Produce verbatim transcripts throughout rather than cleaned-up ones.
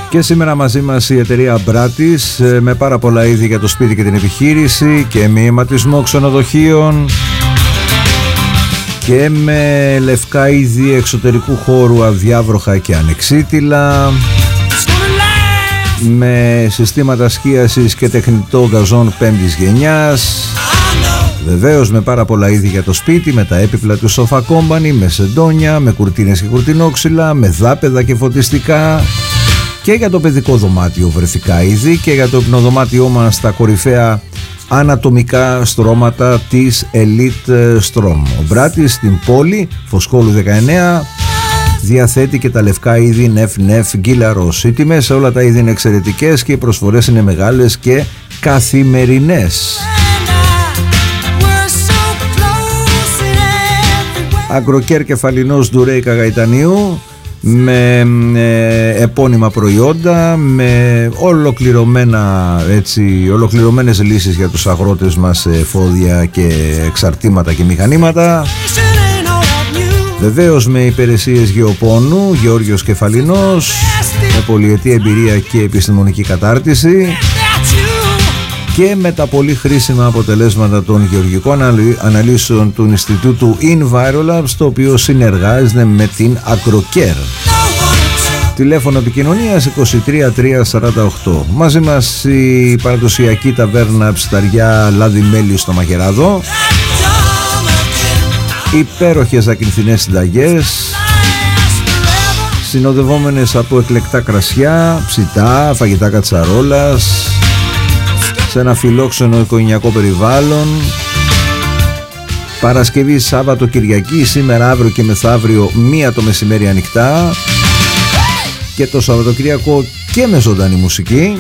Και σήμερα μαζί μας η εταιρεία Μπράτης με πάρα πολλά είδη για το σπίτι και την επιχείρηση και με αιματισμό ξενοδοχείων και με λευκά είδη εξωτερικού χώρου αδιάβροχα και ανεξίτηλα, με συστήματα σκίασης και τεχνητό γκαζόν πέμπτης γενιάς, βεβαίως με πάρα πολλά είδη για το σπίτι, με τα έπιπλα του Sofa Company, με σεντόνια, με κουρτίνες και κουρτινόξυλα, με δάπεδα και φωτιστικά, και για το παιδικό δωμάτιο βρεφικά είδη και για το υπνοδωμάτιό μας τα κορυφαία ανατομικά στρώματα της Elite Strom. Ο Μπράτης στην πόλη Φωσκόλου δεκαεννέα διαθέτει και τα λευκά είδη Νεφ Νεφ Γκίλαρος. Οι τιμές σε όλα τα είδη είναι εξαιρετικές και οι προσφορές είναι μεγάλες και καθημερινές. Αγκροκέρ κεφαλινός Ντουρέικα Γαϊτανίου με ε, επώνυμα προϊόντα, με ολοκληρωμένα, έτσι, ολοκληρωμένες λύσεις για τους αγρότες μας, εφόδια και εξαρτήματα και μηχανήματα. Βεβαίως με υπηρεσίες γεωπόνου, Γεώργιος Κεφαλινός, με πολυετή εμπειρία και επιστημονική κατάρτιση και με τα πολύ χρήσιμα αποτελέσματα των γεωργικών αναλύσεων του Ινστιτούτου Envirolabs, το οποίο συνεργάζεται με την Agroker. Τηλέφωνο επικοινωνίας είκοσι τρία τρία σαράντα οκτώ. Μαζί μας η παραδοσιακή ταβέρνα Ψιταριά Λάδι Μέλι στο Μαγεράδο, υπέροχες ακινθινές συνταγές συνοδευόμενες από εκλεκτά κρασιά, ψητά, φαγητά κατσαρόλας, σε ένα φιλόξενο οικογενειακό περιβάλλον. Παρασκευή, Σάββατο, Κυριακή, σήμερα, αύριο και μεθαύριο μία το μεσημέρι ανοιχτά και το Σαββατοκυριακό και με ζωντανή μουσική.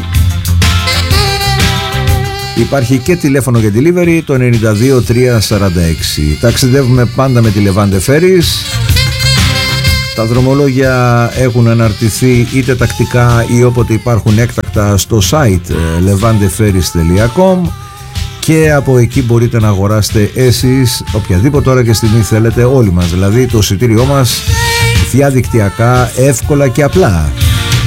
Υπάρχει και τηλέφωνο για delivery, το ενενήντα δύο τρία σαράντα έξι. Ταξιδεύουμε πάντα με τη Levante Ferries. Τα δρομολόγια έχουν αναρτηθεί είτε τακτικά ή όποτε υπάρχουν έκτακτα στο site levante ferries τελεία com και από εκεί μπορείτε να αγοράσετε εσείς οποιαδήποτε ώρα και στιγμή θέλετε, όλοι μας δηλαδή, το εισιτήριό μας διαδικτυακά, εύκολα και απλά.